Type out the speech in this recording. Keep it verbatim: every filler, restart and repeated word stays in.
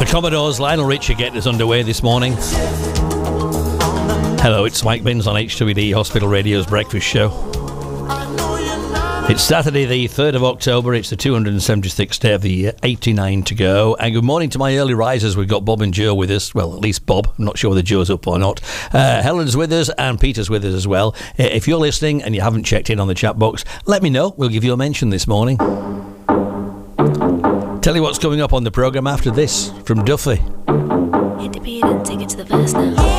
The Commodores, Lionel Richie getting us underway this morning. Hello, it's Mike Binns on H W D Hospital Radio's Breakfast Show. It's Saturday the third of October, it's the two hundred seventy-sixth day of the year, eighty-nine to go. And good morning to my early risers. We've got Bob and Joe with us, well, at least Bob, I'm not sure whether Joe's up or not. Uh, Helen's with us and Peter's with us as well. Uh, if you're listening and you haven't checked in on the chat box, let me know, we'll give you a mention this morning. Tell you what's coming up on the programme after this, from Duffy. Hit the beat and take it to the verse now.